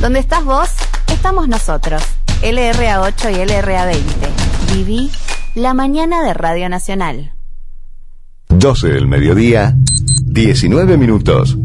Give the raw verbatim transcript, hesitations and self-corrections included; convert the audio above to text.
Donde estás vos, estamos nosotros. L R A ocho y L R A veinte. Viví la mañana de Radio Nacional. doce del mediodía, diecinueve minutos.